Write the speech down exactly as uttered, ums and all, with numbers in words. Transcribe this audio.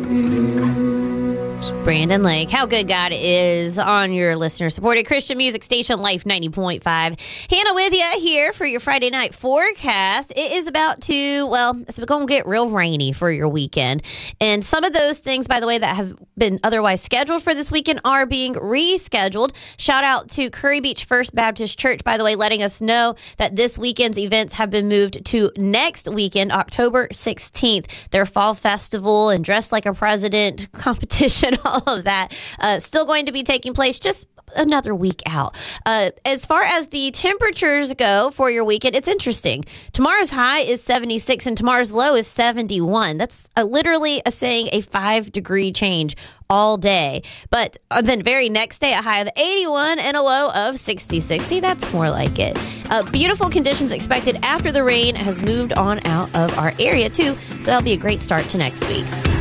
Brandon Lake, how good God is on your listener-supported Christian music station, Life ninety point five. Hannah with you here for your Friday night forecast. It is about to, well, it's going to get real rainy for your weekend. And some of those things, by the way, that have been otherwise scheduled for this weekend are being rescheduled. Shout out to Curry Beach First Baptist Church, by the way, letting us know that this weekend's events have been moved to next weekend, October sixteenth. Their fall festival and Dress Like a President competition, all of that, uh, still going to be taking place just another week out. Uh, as far as the temperatures go for your weekend, it's interesting. Tomorrow's high is seventy-six and tomorrow's low is seventy-one. That's uh, literally a saying a five degree change all day. But uh, then very next day, a high of eighty-one and a low of sixty-six. See, that's more like it. Uh, beautiful conditions expected after the rain has moved on out of our area too. So that'll be a great start to next week.